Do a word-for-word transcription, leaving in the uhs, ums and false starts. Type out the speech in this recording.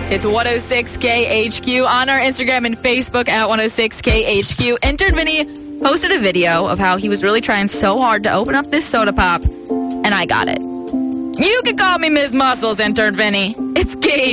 It's one oh six K H Q on our Instagram and Facebook at one oh six K H Q. Intern Vinny posted a video of how he was really trying so hard to open up this soda pop, and I got it. You can call me Miss Muscles, Intern Vinny. It's Gage.